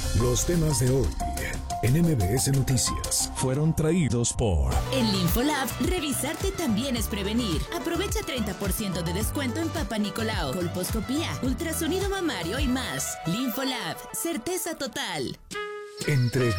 Los temas de hoy en MBS Noticias fueron traídos por... En Linfolab, revisarte también es prevenir. Aprovecha 30% de descuento en Papa Nicolau, colposcopía, ultrasonido mamario y más. Linfolab, certeza total. Entre